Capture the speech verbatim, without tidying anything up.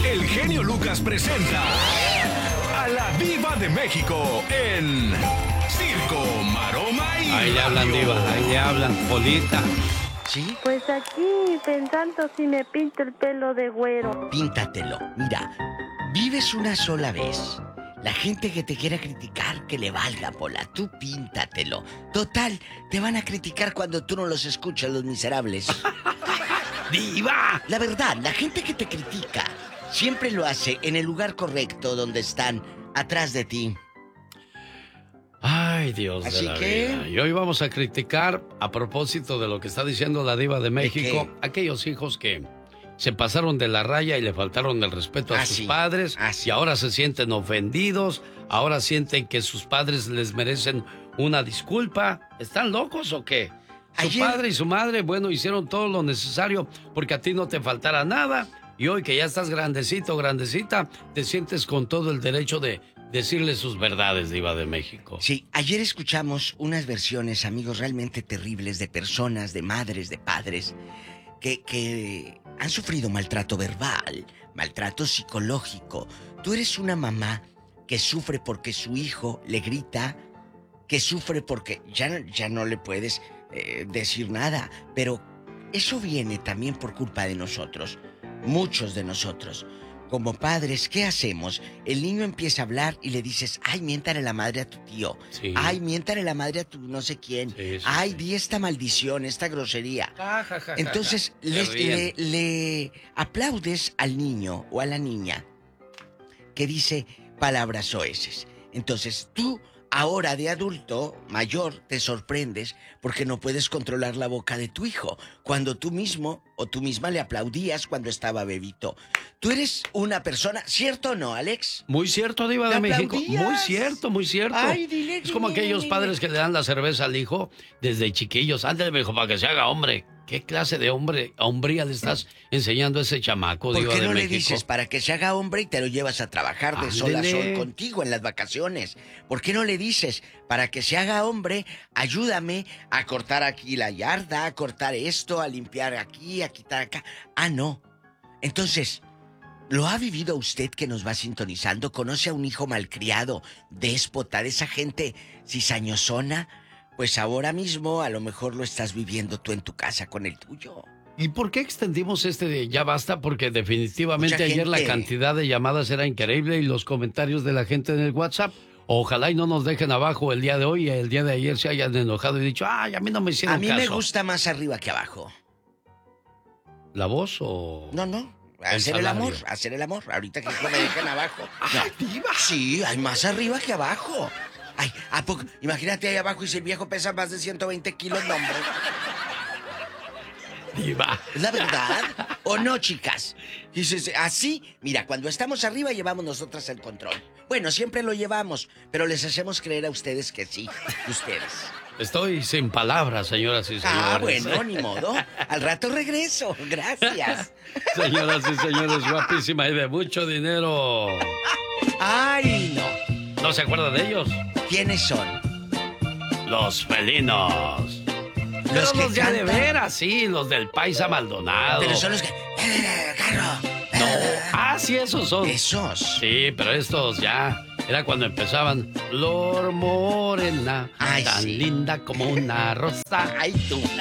el genio Lucas presenta a la Diva de México en Circo, Maroma y Ahí le hablan, Radio. Diva, ahí le hablan, Polita. ¿Sí? Pues aquí pensando si me pinto el pelo de güero. Píntatelo. Mira, vives una sola vez. La gente que te quiera criticar, que le valga, Pola. Tú píntatelo. Total, te van a criticar cuando tú no los escuchas, los miserables. ¡Diva! La verdad, la gente que te critica siempre lo hace en el lugar correcto, donde están atrás de ti. Ay, Dios Así de la que... vida. Y hoy vamos a criticar, a propósito de lo que está diciendo la Diva de México, qué? aquellos hijos que se pasaron de la raya y le faltaron el respeto a Ah, sus sí. padres Ah, sí. y ahora se sienten ofendidos, ahora sienten que sus padres les merecen una disculpa. ¿Están locos o qué? Su Ayer- padre y su madre, bueno, hicieron todo lo necesario porque a ti no te faltara nada. Y hoy que ya estás grandecito, grandecita, te sientes con todo el derecho de decirle sus verdades, Diva de México. Sí, ayer escuchamos unas versiones, amigos, realmente terribles de personas, de madres, de padres, que, que han sufrido maltrato verbal, maltrato psicológico. Tú eres una mamá que sufre porque su hijo le grita, que sufre porque ya, no- ya no le puedes eh, decir nada, pero eso viene también por culpa de nosotros, muchos de nosotros. Como padres, ¿qué hacemos? El niño empieza a hablar y le dices, ay, miéntale la madre a tu tío. Sí. Ay, miéntale la madre a tu no sé quién. Sí, sí, ay, sí. di esta maldición, esta grosería. Ja, ja, ja, ja, Entonces, ja. les- Se ríen. le, le aplaudes al niño o a la niña que dice palabras soeces. Entonces, tú, ahora de adulto, mayor, te sorprendes porque no puedes controlar la boca de tu hijo, cuando tú mismo o tú misma le aplaudías cuando estaba bebito. Tú eres una persona, ¿cierto o no, Alex? Muy cierto, Diva ¿Le de México. aplaudías? Muy cierto, muy cierto. Ay, dile, es como dile, aquellos dile. padres que le dan la cerveza al hijo desde chiquillos. Ándale, hijo, para que se haga hombre. ¿Qué clase de hombre, hombría le estás enseñando a ese chamaco, ¿Por Diva qué de no le México? dices para que se haga hombre y te lo llevas a trabajar de sol a Ándele. sol contigo en las vacaciones? ¿Por qué no le dices para que se haga hombre, ayúdame a cortar aquí la yarda, a cortar esto, a limpiar aquí, a quitar acá? Ah, no. Entonces, ¿lo ha vivido usted que nos va sintonizando? ¿Conoce a un hijo malcriado, déspota, de esa gente cizañosona? Pues ahora mismo a lo mejor lo estás viviendo tú en tu casa con el tuyo. ¿Y por qué extendimos este de ya basta? Porque definitivamente Mucha ayer la gente. cantidad de llamadas era increíble y los comentarios de la gente en el WhatsApp. Ojalá y no nos dejen abajo el día de hoy y el día de ayer se hayan enojado y dicho, ay, a mí no me hicieron A mí caso. me gusta más arriba que abajo. ¿La voz o...? No, no. El Hacer el, salario. amor, hacer el amor. Ahorita que no me dejan abajo. No. Sí, hay más arriba que abajo. Ay, ¿a poco? Imagínate ahí abajo y si el viejo pesa más de ciento veinte kilos, no, hombre. Diva. ¿Es la verdad? ¿O no, chicas? Dices, así, mira, cuando estamos arriba llevamos nosotras el control. Bueno, siempre lo llevamos, pero les hacemos creer a ustedes que sí, ustedes. Estoy sin palabras, señoras y señores. Ah, bueno, ni modo. Al rato regreso. Gracias. Señoras y señores, guapísima y de mucho dinero. Ay, no. ¿No se acuerdan de ellos? ¿Quiénes son? Los felinos. Los Los, que los ya de cantan. veras, sí, los del Paisa Maldonado. Pero son los que... ¡Eh, carro! No. Ah, sí, esos son. Esos. Sí, pero estos ya... Era cuando empezaban. Flor morena, Ay, tan sí. linda como una rosa. Ay, tú.